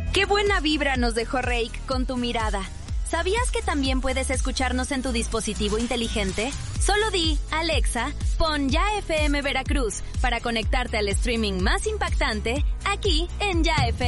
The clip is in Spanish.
Qué buena vibra nos dejó Reik con tu mirada. ¿Sabías que también puedes escucharnos en tu dispositivo inteligente? Solo di, Alexa, pon Ya FM Veracruz para conectarte al streaming más impactante aquí en Ya FM.